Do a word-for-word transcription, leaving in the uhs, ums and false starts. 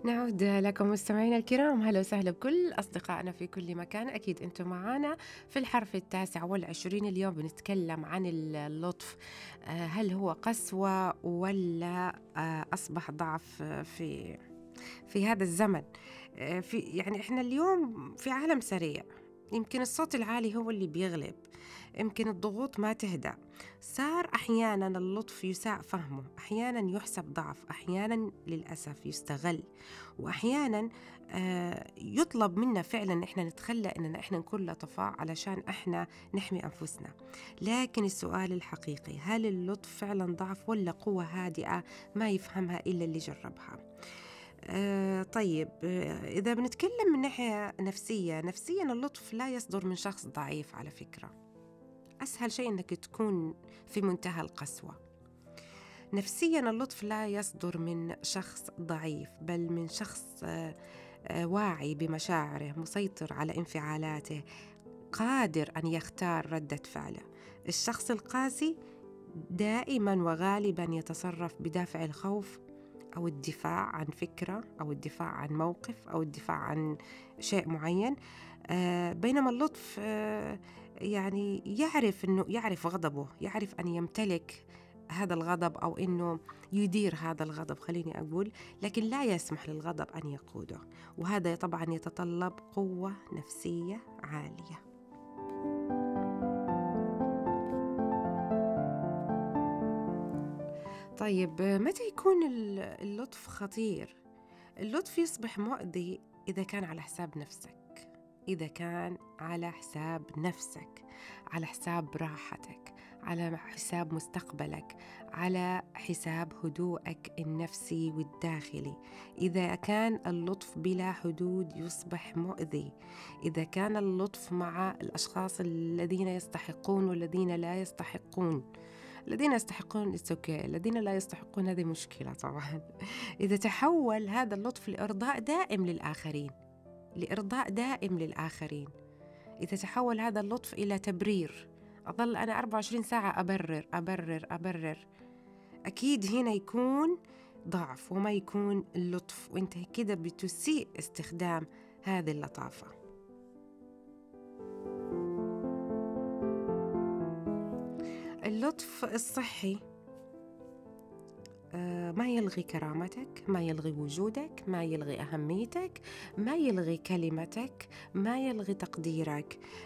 نعود لكم مستمعينا الكرام، هلا وسهلا بكل أصدقائنا في كل مكان. أكيد أنتم معنا في الحرف التاسع والعشرين. اليوم بنتكلم عن اللطف. آه، هل هو قسوة ولا آه، أصبح ضعف في في هذا الزمن؟ آه، في يعني إحنا اليوم في عالم سريع، يمكن الصوت العالي هو اللي بيغلب، يمكن الضغوط ما تهدأ. صار أحيانا اللطف يساء فهمه، أحيانا يحسب ضعف، أحيانا للأسف يستغل، وأحيانا آه يطلب منا فعلا إحنا نتخلى إننا إحنا نكون لطفاء علشان إحنا نحمي أنفسنا. لكن السؤال الحقيقي، هل اللطف فعلا ضعف ولا قوة هادئة ما يفهمها إلا اللي جربها؟ آه طيب، آه إذا بنتكلم من ناحية نفسية، نفسيا اللطف لا يصدر من شخص ضعيف على فكرة. أسهل شيء أنك تكون في منتهى القسوة. نفسيا اللطف لا يصدر من شخص ضعيف، بل من شخص آه آه واعي بمشاعره، مسيطر على انفعالاته، قادر أن يختار ردة فعله. الشخص القاسي دائما وغالبا يتصرف بدافع الخوف أو الدفاع عن فكرة أو الدفاع عن موقف أو الدفاع عن شيء معين. آه بينما اللطف آه يعني يعرف أنه يعرف غضبه، يعرف أن يمتلك هذا الغضب أو أنه يدير هذا الغضب، خليني أقول، لكن لا يسمح للغضب أن يقوده. وهذا طبعا يتطلب قوة نفسية عالية. طيب، متى يكون اللطف خطير؟ اللطف يصبح مؤذي إذا كان على حساب نفسك، إذا كان على حساب نفسك، على حساب راحتك، على حساب مستقبلك، على حساب هدوءك النفسي والداخلي. إذا كان اللطف بلا حدود يصبح مؤذي. إذا كان اللطف مع الأشخاص الذين يستحقون والذين لا يستحقون، الذين يستحقون السكي، الذين لا يستحقون هذه مشكلة طبعا. إذا تحول هذا اللطف لإرضاء دائم للآخرين، لإرضاء دائم للآخرين، إذا تحول هذا اللطف إلى تبرير، أظل أنا أربعة وعشرين ساعة أبرر أبرر أبرر، أكيد هنا يكون ضعف وما يكون اللطف، وإنت كده بتسيء استخدام هذه اللطافة. اللطف الصحي ما يلغي كرامتك، ما يلغي وجودك، ما يلغي أهميتك، ما يلغي كلمتك، ما يلغي تقديرك.